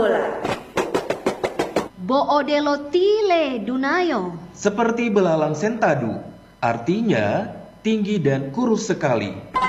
bola. Boodelotile dunayo. Seperti belalang sentadu, artinya tinggi dan kurus sekali.